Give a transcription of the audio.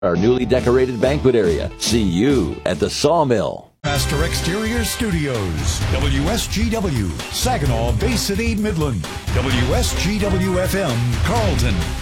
our newly decorated banquet area. See you at the Sawmill. Master Exterior Studios, WSGW, Saginaw, Bay City, Midland, WSGW FM, Carlton.